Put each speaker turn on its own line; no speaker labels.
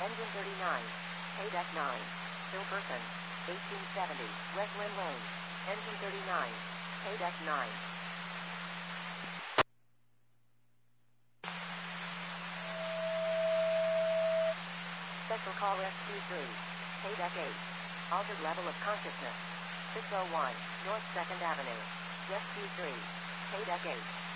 Engine 39. Paydeck 9. Still person. 1870. West Lynn Lane. Engine 39. Paydeck 9. Special call Rescue 3. Paydeck 8. Altered level of consciousness. 601 North 2nd Avenue. Rescue 3. Paydeck 8.